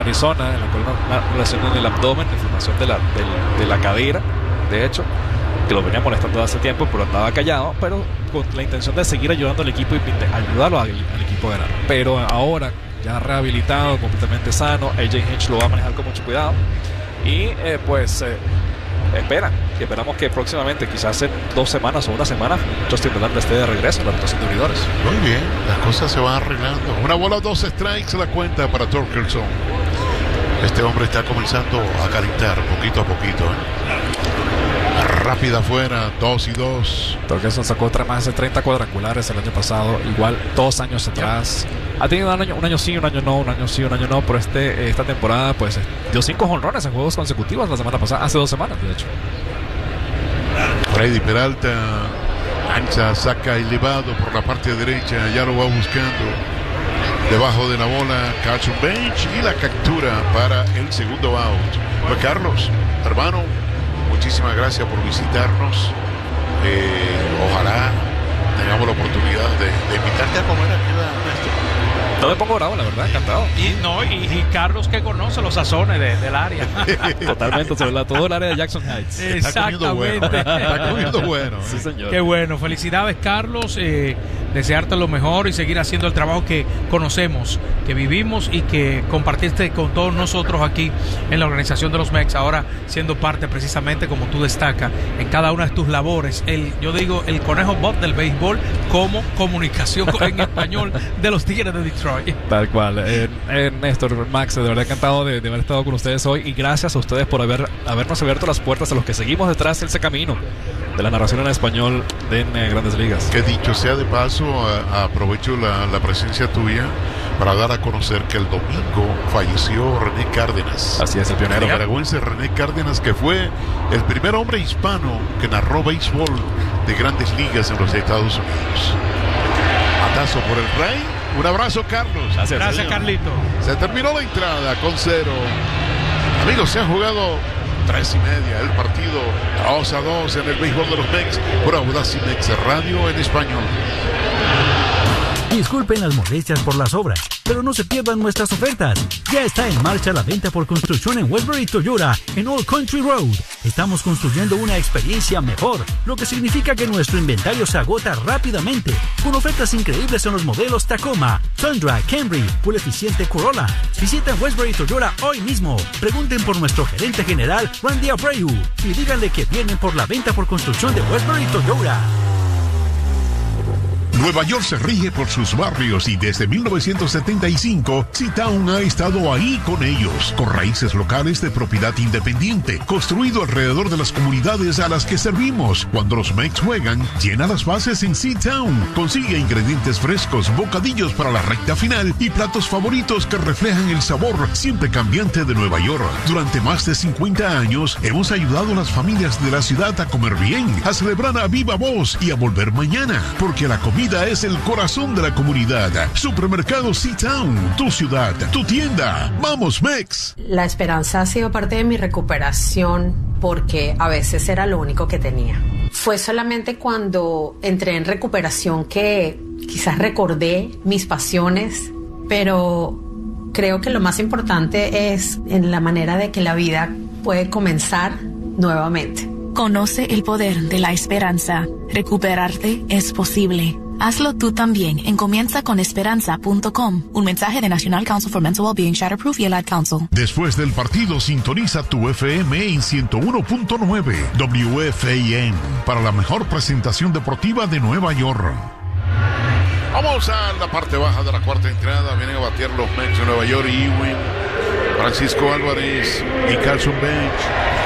Arizona, en la cual una lesión en el abdomen, inflamación de la cadera, de hecho, que lo venía molestando hace tiempo, pero andaba callado, pero con la intención de seguir ayudando al equipo y ayudarlo al equipo a ganar. Pero ahora, ya rehabilitado, completamente sano, AJ Hinch lo va a manejar con mucho cuidado y esperamos que próximamente, quizás en 2 semanas o una semana, Justin Verlander esté de regreso en la rotación de abridores. Muy bien, las cosas se van arreglando. 1-2 strikes la cuenta para Torkelson. Este hombre está comenzando a calentar poquito a poquito. Rápida afuera, 2-2. Torkelson sacó más de 30 cuadrangulares el año pasado, igual 2 años atrás. Ha tenido un año sí, un año no, un año sí, un año no, pero esta temporada pues dio 5 jonrones en juegos consecutivos la semana pasada, hace 2 semanas de hecho. Freddy Peralta ancha, saca elevado por la parte derecha, ya lo va buscando debajo de la bola, Carlson Bench y la captura para el segundo out. Pues Carlos, hermano, muchísimas gracias por visitarnos. Ojalá tengamos la oportunidad de invitarte a comer aquí, Néstor. No me pongo bravo, la verdad, encantado. Y Carlos, que conoce los sazones del área. Totalmente, todo el área de Jackson Heights. Exactamente. Está comiendo bueno. Sí, señor. Qué bueno. Felicidades, Carlos. Desearte lo mejor y seguir haciendo el trabajo que conocemos, que vivimos y que compartiste con todos nosotros aquí en la organización de los Mex. Ahora siendo parte, precisamente como tú destacas, en cada una de tus labores. Yo digo el conejo Bob del béisbol como comunicación en español de los Tigres de Detroit. Tal cual. Néstor, Max, de verdad encantado de haber estado con ustedes hoy y gracias a ustedes por habernos abierto las puertas a los que seguimos detrás de ese camino de la narración en español en Grandes Ligas. Que dicho sea de paso, aprovecho la presencia tuya para dar a conocer que el domingo falleció René Cárdenas. Así es, el pionero. El nicaragüense René Cárdenas, que fue el primer hombre hispano que narró béisbol de Grandes Ligas en los Estados Unidos. Matazo por el Rey. Un abrazo, Carlos. Gracias, Carlito. Se terminó la entrada con 0. Amigos, se han jugado 3:30 el partido, 2-2 en el béisbol de los Mex por Audacy Mex Radio en español. Disculpen las molestias por las obras, pero no se pierdan nuestras ofertas. Ya está en marcha la venta por construcción en Westbury Toyota en Old Country Road. Estamos construyendo una experiencia mejor, lo que significa que nuestro inventario se agota rápidamente, con ofertas increíbles en los modelos Tacoma, Tundra, Camry, Full eficiente Corolla. Visiten Westbury Toyota hoy mismo. Pregunten por nuestro gerente general, Randy Abreu, y díganle que vienen por la venta por construcción de Westbury Toyota. Nueva York se rige por sus barrios y desde 1975 C-Town ha estado ahí con ellos, con raíces locales de propiedad independiente, construido alrededor de las comunidades a las que servimos. Cuando los Mex juegan, llena las bases en C-Town. Consigue ingredientes frescos, bocadillos para la recta final y platos favoritos que reflejan el sabor siempre cambiante de Nueva York. Durante más de 50 años hemos ayudado a las familias de la ciudad a comer bien, a celebrar a viva voz y a volver mañana, porque la comida es el corazón de la comunidad. Supermercado C-Town, tu ciudad, tu tienda. ¡Vamos, Mex! La esperanza ha sido parte de mi recuperación porque a veces era lo único que tenía. Fue solamente cuando entré en recuperación que quizás recordé mis pasiones, pero creo que lo más importante es en la manera de que la vida puede comenzar nuevamente. Conoce el poder de la esperanza. Recuperarte es posible. Hazlo tú también en comienzaconesperanza.com. Un mensaje de National Council for Mental Wellbeing, Shatterproof y el Ad Council. Después del partido, sintoniza tu FM en 101.9 WFAN para la mejor presentación deportiva de Nueva York. Vamos a la parte baja de la cuarta entrada. Vienen a batear los Mets de Nueva York. Ewing, Francisco Álvarez y Carlson Bench.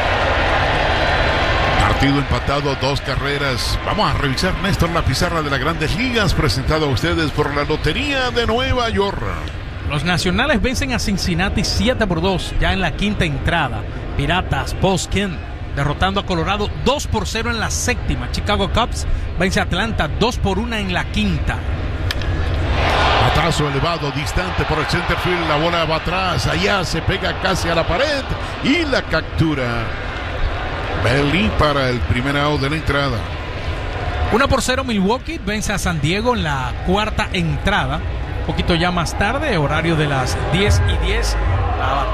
Partido empatado, 2 carreras. Vamos a revisar, Néstor, la pizarra de las Grandes Ligas, presentado a ustedes por la Lotería de Nueva York. Los Nacionales vencen a Cincinnati 7-2 ya en la quinta entrada. Piratas, Boston, derrotando a Colorado 2-0 en la séptima. Chicago Cubs vence a Atlanta 2-1 en la quinta. Batazo elevado, distante por el center field. La bola va atrás, allá se pega casi a la pared y la captura Belly para el primer out de la entrada. 1-0 Milwaukee vence a San Diego en la cuarta entrada. Un poquito ya más tarde, horario de las 10:10 Estaba